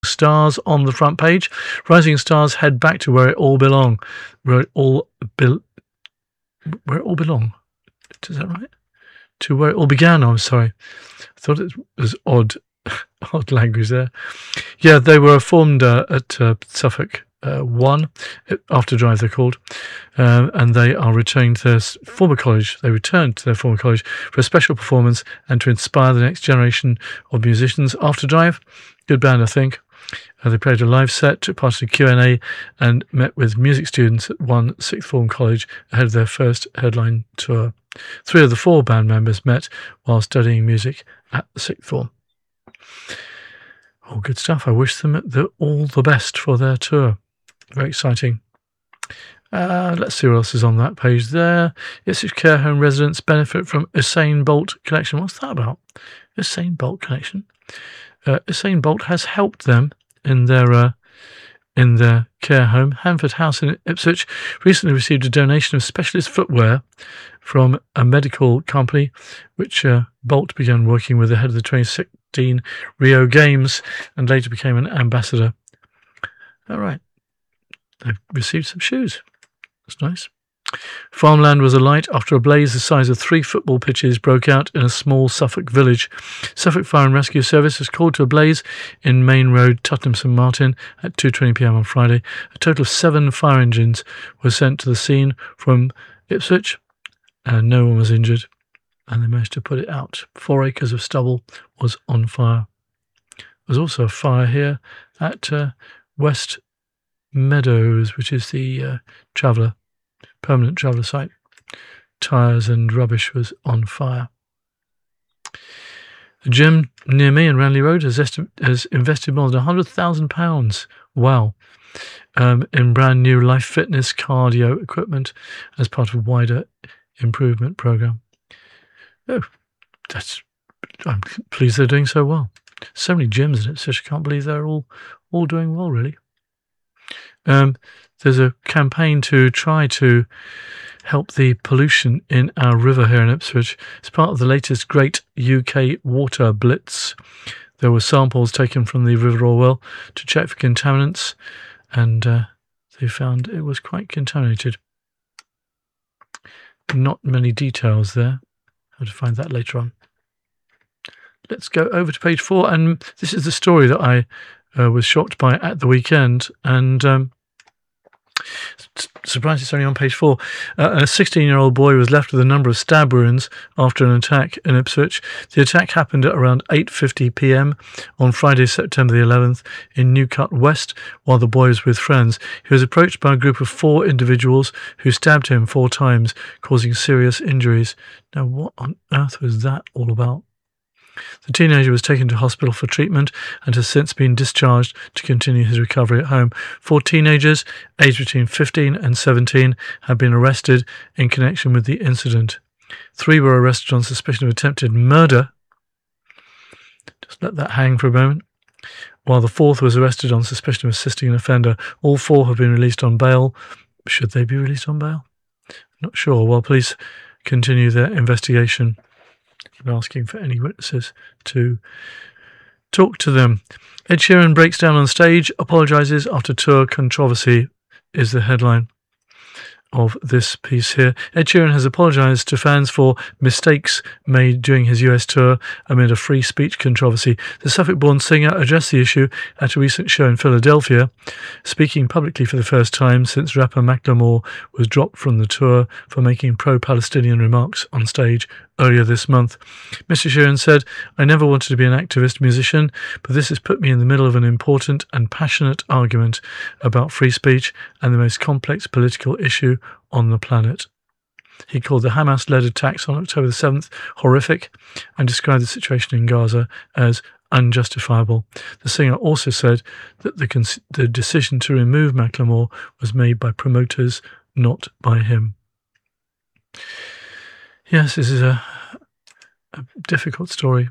Stars on the front page. Rising stars head back to where it all belong. Where it all belong. Is that right? To where it all began. I'm sorry. I thought it was odd language there. Yeah, they were formed at Suffolk 1, After-Drive they're called, and they are returning to their former college. They returned to their former college for a special performance and to inspire the next generation of musicians. After-Drive, good band, I think. They played a live set, took part in a Q&A, and met with music students at one sixth form college ahead of their first headline tour. 3 of the 4 band members met while studying music at the sixth form. All good stuff. I wish them all the best for their tour. Very exciting. Let's see what else is on that page there. Ipswich Care Home residents benefit from Usain Bolt connection. What's that about? Usain Bolt connection. Usain Bolt has helped them in their care home. Hanford House in Ipswich recently received a donation of specialist footwear from a medical company, which Bolt began working with ahead of the 2016 Rio Games and later became an ambassador. All right. They've received some shoes. That's nice. Farmland was alight after a blaze the size of 3 football pitches broke out in a small Suffolk village. Suffolk Fire and Rescue Service was called to a blaze in Main Road, Tottenham St Martin at 2:20 p.m. on Friday. A total of 7 fire engines were sent to the scene from Ipswich, and no one was injured, and they managed to put it out. 4 acres of stubble was on fire. There's also a fire here at West Meadows, which is the permanent traveller site. Tyres and rubbish was on fire. A gym near me in Ranelagh Road has invested more than £100,000. Wow. In brand new Life Fitness cardio equipment as part of a wider improvement programme. Oh, I'm pleased they're doing so well. So many gyms in it, so I can't believe they're all doing well, really. There's a campaign to try to help the pollution in our river here in Ipswich. It's part of the latest Great UK Water Blitz. There were samples taken from the River Orwell to check for contaminants, and they found it was quite contaminated. Not many details there. I'll have to find that later on. Let's go over to page 4, and this is the story that I was shocked by at the weekend, and surprised it's only on page 4. A 16-year-old boy was left with a number of stab wounds after an attack in Ipswich. The attack happened at around 8:50 p.m. on Friday, September the 11th in Newcut West while the boy was with friends. He was approached by a group of 4 individuals who stabbed him 4 times, causing serious injuries. Now, what on earth was that all about? The teenager was taken to hospital for treatment and has since been discharged to continue his recovery at home. 4 teenagers, aged between 15 and 17, have been arrested in connection with the incident. 3 were arrested on suspicion of attempted murder. Just let that hang for a moment. While the 4th was arrested on suspicion of assisting an offender. All 4 have been released on bail. Should they be released on bail? Not sure. While police continue their investigation. I'm asking for any witnesses to talk to them. Ed Sheeran breaks down on stage, apologises after tour controversy is the headline of this piece here. Ed Sheeran has apologised to fans for mistakes made during his US tour amid a free speech controversy. The Suffolk-born singer addressed the issue at a recent show in Philadelphia, speaking publicly for the first time since rapper Macklemore was dropped from the tour for making pro-Palestinian remarks on stage earlier this month. Mr. Sheeran said, "I never wanted to be an activist musician, but this has put me in the middle of an important and passionate argument about free speech and the most complex political issue on the planet." He called the Hamas-led attacks on October the 7th horrific and described the situation in Gaza as unjustifiable. The singer also said that the decision to remove Macklemore was made by promoters, not by him. Yes, this is a difficult story.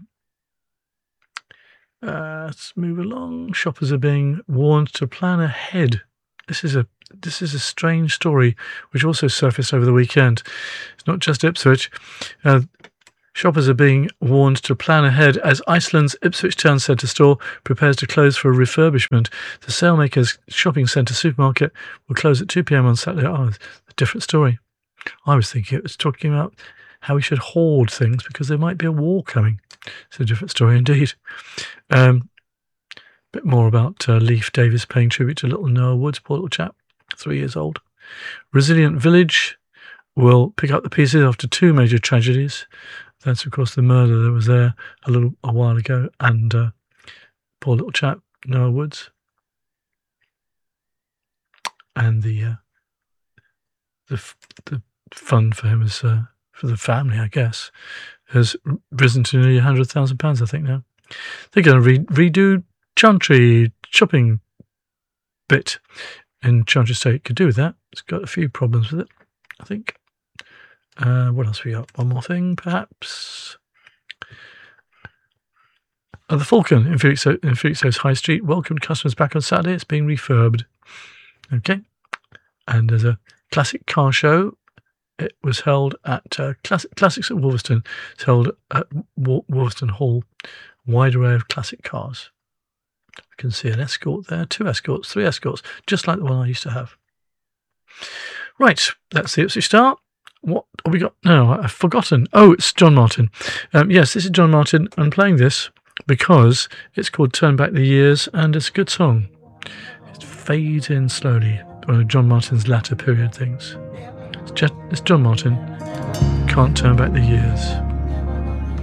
Let's move along. Shoppers are being warned to plan ahead. This is a strange story which also surfaced over the weekend. It's not just Ipswich. Shoppers are being warned to plan ahead as Iceland's Ipswich Town Centre store prepares to close for refurbishment. The Sailmakers shopping centre supermarket will close at 2 p.m. on Saturday. Oh, it's a different story. I was thinking it was talking about how we should hoard things because there might be a war coming. It's a different story indeed. Bit more about Leif Davis paying tribute to little Noah Woods, poor little chap, 3 years old. Resilient Village will pick up the pieces after 2 major tragedies. That's, of course, the murder that was there a while ago, and poor little chap, Noah Woods. And the fund for him is for the family, I guess, has risen to nearly £100,000, I think now. They're going to redo Chantry shopping bit in Chantry Estate. Could do with that. It's got a few problems with it, I think. What else we got? One more thing, perhaps. The Falcon in Felixstowe's High Street welcomed customers back on Saturday. It's being refurbed. Okay. And there's a classic car show. It was held at Classics at Wolverston. It's held at Wolverston Hall. Wide array of classic cars. You can see an Escort there, 2 Escorts, 3 Escorts, just like the one I used to have. Right, that's the Ipswich Star. What have we got? No, I've forgotten. Oh, it's John Martin. Yes, this is John Martin. I'm playing this because it's called Turn Back the Years and it's a good song. It fades in slowly. One of John Martin's latter period things. It's John Martin. Can't Turn Back the Years.